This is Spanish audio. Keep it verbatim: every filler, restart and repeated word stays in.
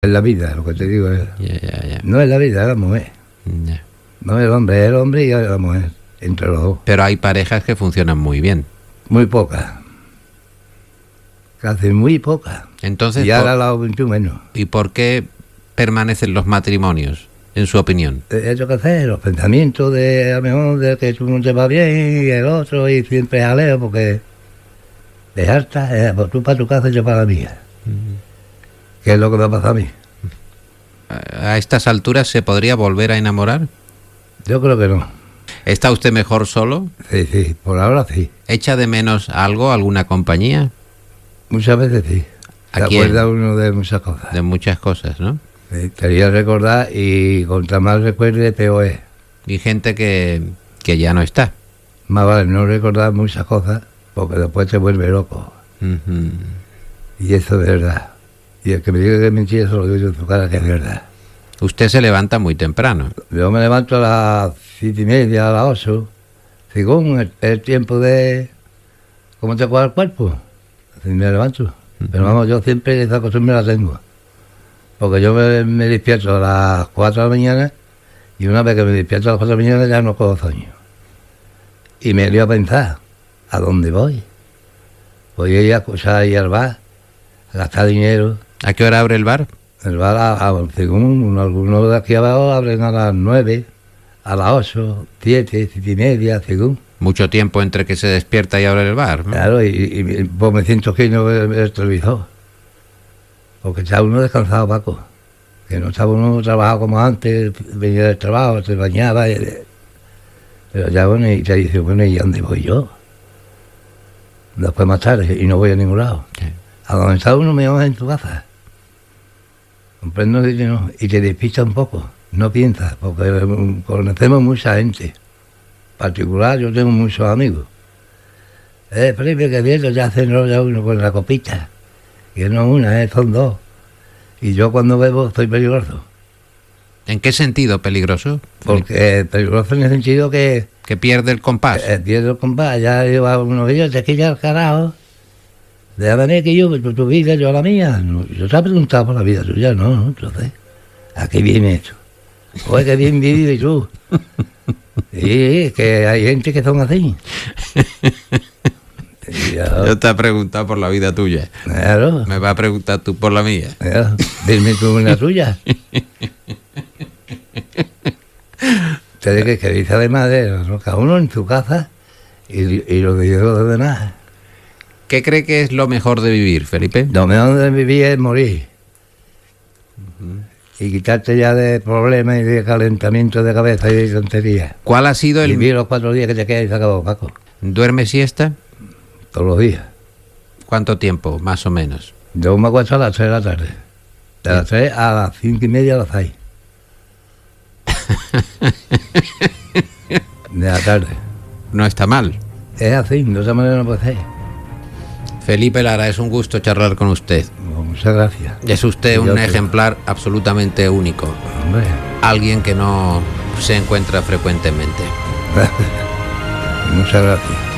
Es la vida, lo que te digo es. Ya, ya, ya. No es la vida, es la mujer. Ya. No es el hombre, es el hombre y la mujer. Entre los dos. Pero hay parejas que funcionan muy bien. Muy pocas. Casi muy pocas. Entonces, Y ahora por- la juventud menos. ¿y por qué permanecen los matrimonios, en su opinión? Eh, Yo qué sé, los pensamientos de a lo mejor de que tú no te vas bien y el otro y siempre jaleo porque de harta, eh, pues tú para tu casa y yo para la mía. ¿Qué es lo que me ha pasado a mí? ¿A estas alturas se podría volver a enamorar? Yo creo que no. ¿Está usted mejor solo? Sí, sí, por ahora sí. ¿Echa de menos algo, alguna compañía? Muchas veces sí. ¿A Se quién? acuerda uno de muchas cosas. De muchas cosas, ¿no? Sí, quería recordar y contra más recuerde, peor es. Y gente que, que ya no está. Más vale no recordar muchas cosas porque después te vuelve loco. Ujú. Y eso es verdad. Y el que me diga que es mentira, se lo digo yo en su cara que es verdad. Usted se levanta muy temprano. Yo me levanto a las siete y media, a las ocho, según el, el tiempo de cómo te coge el cuerpo. Así me levanto. Pero vamos, yo siempre esa costumbre la tengo. Porque yo me, me despierto a las cuatro de la mañana y una vez que me despierto a las cuatro de la mañana ya no cojo sueño. Y me dio a pensar, ¿a dónde voy? Voy a ir a cosas y al bar, a gastar dinero. ¿A qué hora abre el bar? El bar, a- a- según algunos de aquí abajo, abren a las nueve, a las ocho, siete, siete y media, según. Mucho tiempo entre que se despierta y abre el bar, ¿no? Claro, y, y, y pues me siento que no veo el televisor. Porque está uno descansado, Paco. Que no estaba uno trabajado como antes, venía del trabajo, se bañaba. y- pero ya bueno, y te dice, bueno, ¿y a dónde voy yo? Después más tarde, y no voy a ningún lado. Sí. A donde está uno me llamas en tu casa. Comprendo y no, y te despista un poco, no piensas, porque mm, conocemos mucha gente. En particular, yo tengo muchos amigos. Eh, Felipe, que bien, ya se enrolla uno con la copita. Que no una, eh, son dos. Y yo cuando bebo soy peligroso. ¿En qué sentido peligroso? Porque peligroso en el sentido que Que pierde el compás. eh, pierdo el compás, ya lleva uno que yo, te quilla el carajo. Déjame que yo, tu, tu vida, yo la mía. No, yo te he preguntado por la vida tuya, no, no, entonces. ¿A qué viene esto? Oye, qué bien vivido y tú. Sí, es que hay gente que son así. Y yo, Yo te he preguntado por la vida tuya. claro, Me va a preguntar tú por la mía. claro, dime tú una tuya. Te digo que dice además de ¿no? cada uno en su casa y, y lo que yo los demás. ¿Qué cree que es lo mejor de vivir, Felipe? Lo mejor de vivir es morir. Y quitarte ya de problemas y de calentamiento de cabeza y de tonterías. ¿Cuál ha sido el... Vivir los cuatro días que te quedan y se acabó, Paco. ¿Duerme siesta? Todos los días. ¿Cuánto tiempo, más o menos? Yo me acuesto a las tres de la tarde. De las tres a las cinco y media a las seis. De la tarde. No está mal. Es así, de esa manera no puede ser. Felipe Lara, es un gusto charlar con usted. Bueno, muchas gracias. Es usted Y un yo te- ejemplar absolutamente único. Hombre. Alguien que no se encuentra frecuentemente. Muchas gracias.